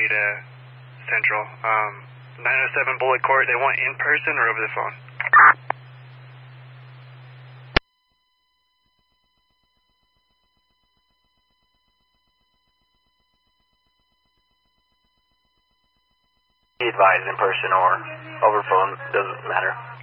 to Central. 907 Bullet Court, they want in person or over the phone? Be advised, in person or over phone, doesn't matter.